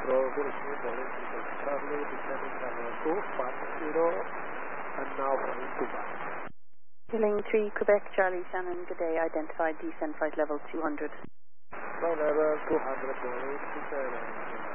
Probability Boeing Charlie descending level 250 and now flying to bar. Healing 3 Quebec Charlie Shannon, good day, identified descent flight level 200. Flight level 200 Boeing descending.